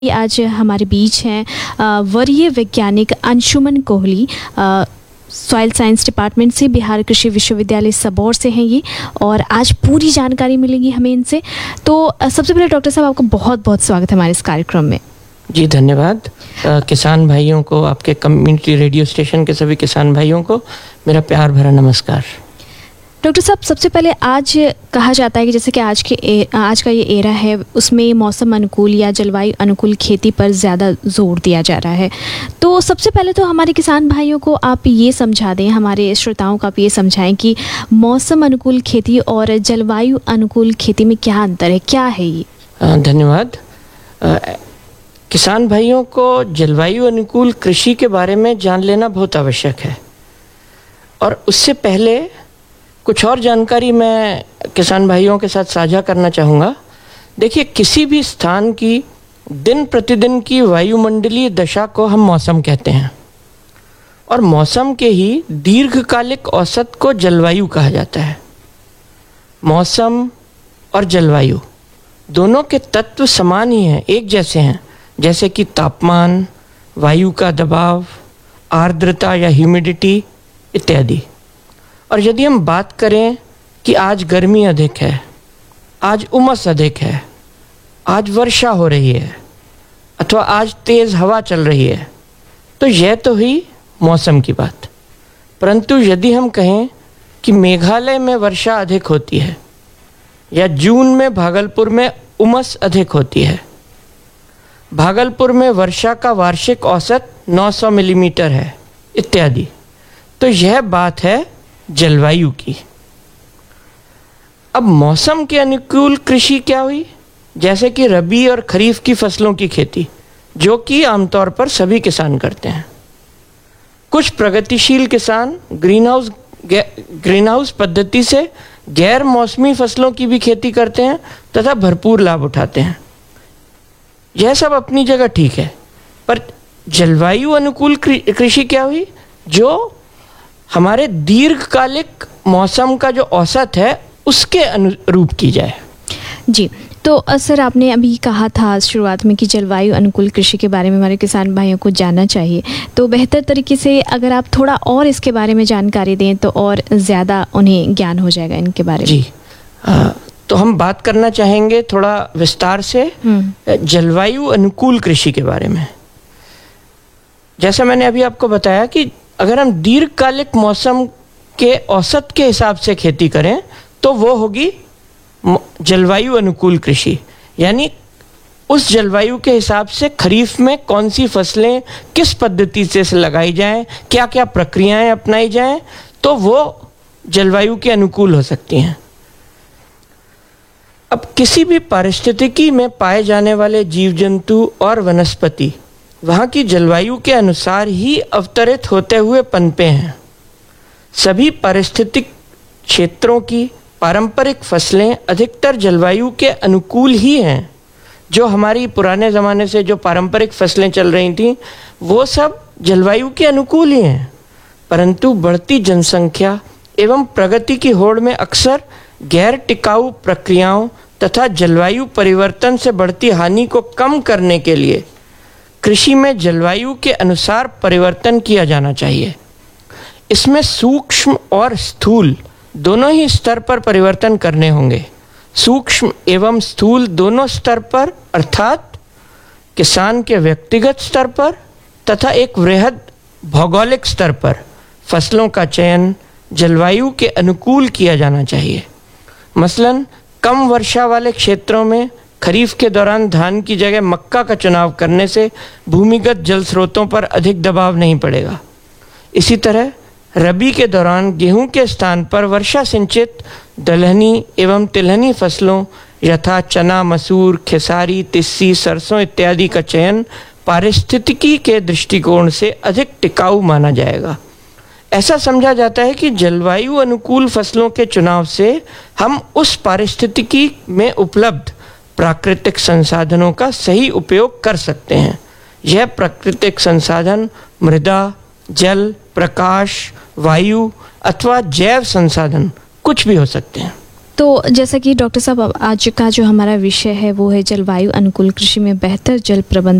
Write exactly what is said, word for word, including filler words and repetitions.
आज हमारे बीच हैं वरीय वैज्ञानिक Anshuman Kohli, soil science department से, बिहार कृषि विश्वविद्यालय सबौर से हैं ये, और आज पूरी जानकारी मिलेगी हमें इनसे। तो सबसे पहले डॉक्टर साहब, आपका बहुत बहुत स्वागत है हमारे इस कार्यक्रम में। जी धन्यवाद। आ, किसान भाइयों को, आपके कम्युनिटी रेडियो स्टेशन के सभी किसान भाइयों को मेरा प्यार भरा नमस्कार। डॉक्टर साहब, सबसे पहले आज कहा जाता है कि जैसे कि आज के ए, आज का ये एरा है, उसमें मौसम अनुकूल या जलवायु अनुकूल खेती पर ज़्यादा जोर दिया जा रहा है। तो सबसे पहले तो हमारे किसान भाइयों को आप ये समझा दें, हमारे श्रोताओं को आप ये समझाएं कि मौसम अनुकूल खेती और जलवायु अनुकूल खेती में क्या अंतर है, क्या है ये? धन्यवाद। किसान भाइयों को जलवायु अनुकूल कृषि के बारे में जान लेना बहुत आवश्यक है, और उससे पहले कुछ और जानकारी मैं किसान भाइयों के साथ साझा करना चाहूँगा। देखिए, किसी भी स्थान की दिन प्रतिदिन की वायुमंडलीय दशा को हम मौसम कहते हैं, और मौसम के ही दीर्घकालिक औसत को जलवायु कहा जाता है। मौसम और जलवायु दोनों के तत्व समान ही हैं, एक जैसे हैं, जैसे कि तापमान, वायु का दबाव, आर्द्रता या ह्यूमिडिटी इत्यादि। और यदि हम बात करें कि आज गर्मी अधिक है, आज उमस अधिक है, आज वर्षा हो रही है, अथवा आज तेज़ हवा चल रही है, तो यह तो हुई मौसम की बात। परंतु यदि हम कहें कि मेघालय में वर्षा अधिक होती है, या जून में भागलपुर में उमस अधिक होती है, भागलपुर में वर्षा का वार्षिक औसत नौ सौ मिलीमीटर है इत्यादि, तो यह बात है जलवायु की। अब मौसम के अनुकूल कृषि क्या हुई? जैसे कि रबी और खरीफ की फसलों की खेती, जो कि आमतौर पर सभी किसान करते हैं। कुछ प्रगतिशील किसान ग्रीन हाउस ग्रीन हाउस पद्धति से गैर मौसमी फसलों की भी खेती करते हैं तथा भरपूर लाभ उठाते हैं। यह सब अपनी जगह ठीक है, पर जलवायु अनुकूल कृषि क्या हुई? जो हमारे दीर्घकालिक मौसम का जो औसत है उसके अनुरूप की जाए। जी, तो सर, आपने अभी कहा था शुरुआत में कि जलवायु अनुकूल कृषि के बारे में हमारे किसान भाइयों को जानना चाहिए, तो बेहतर तरीके से अगर आप थोड़ा और इसके बारे में जानकारी दें तो और ज़्यादा उन्हें ज्ञान हो जाएगा इनके बारे में। जी, आ, तो हम बात करना चाहेंगे थोड़ा विस्तार से जलवायु अनुकूल कृषि के बारे में। जैसा मैंने अभी आपको बताया कि अगर हम दीर्घकालिक मौसम के औसत के हिसाब से खेती करें तो वो होगी जलवायु अनुकूल कृषि। यानी उस जलवायु के हिसाब से खरीफ में कौन सी फसलें किस पद्धति से लगाई जाएं, क्या क्या प्रक्रियाएं अपनाई जाएं, तो वो जलवायु के अनुकूल हो सकती हैं। अब किसी भी पारिस्थितिकी में पाए जाने वाले जीव जंतु और वनस्पति वहाँ की जलवायु के अनुसार ही अवतरित होते हुए पनपे हैं। सभी पारिस्थितिक क्षेत्रों की पारंपरिक फसलें अधिकतर जलवायु के अनुकूल ही हैं। जो हमारी पुराने ज़माने से जो पारंपरिक फसलें चल रही थीं, वो सब जलवायु के अनुकूल ही हैं। परंतु बढ़ती जनसंख्या एवं प्रगति की होड़ में अक्सर गैर टिकाऊ प्रक्रियाओं तथा जलवायु परिवर्तन से बढ़ती हानि को कम करने के लिए कृषि में जलवायु के अनुसार परिवर्तन किया जाना चाहिए। इसमें सूक्ष्म और स्थूल दोनों ही स्तर पर परिवर्तन करने होंगे। सूक्ष्म एवं स्थूल दोनों स्तर पर, अर्थात किसान के व्यक्तिगत स्तर पर तथा एक वृहद भौगोलिक स्तर पर फसलों का चयन जलवायु के अनुकूल किया जाना चाहिए। मसलन कम वर्षा वाले क्षेत्रों में खरीफ के दौरान धान की जगह मक्का का चुनाव करने से भूमिगत जल स्रोतों पर अधिक दबाव नहीं पड़ेगा। इसी तरह रबी के दौरान गेहूं के स्थान पर वर्षा सिंचित दलहनी एवं तिलहनी फसलों यथा चना, मसूर, खेसारी, तिस्सी, सरसों इत्यादि का चयन पारिस्थितिकी के दृष्टिकोण से अधिक टिकाऊ माना जाएगा। ऐसा समझा जाता है कि जलवायु अनुकूल फसलों के चुनाव से हम उस पारिस्थितिकी में उपलब्ध प्राकृतिक संसाधनों का सही उपयोग कर सकते हैं। यह प्राकृतिक संसाधन मृदा, जल, प्रकाश, वायु अथवा जैव संसाधन कुछ भी हो सकते हैं। तो जैसा कि डॉक्टर साहब अब आज का जो हमारा विषय है वो है जलवायु अनुकूल कृषि में बेहतर जल प्रबंधन